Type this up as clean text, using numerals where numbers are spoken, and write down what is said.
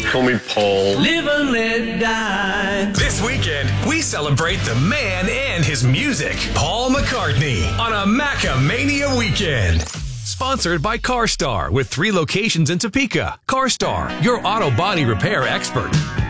Call me Paul. Live and let die. This weekend, we celebrate the man and his music. Paul McCartney on a Macamania weekend. Sponsored by CarStar with 3 locations in Topeka. CarStar, your auto body repair expert.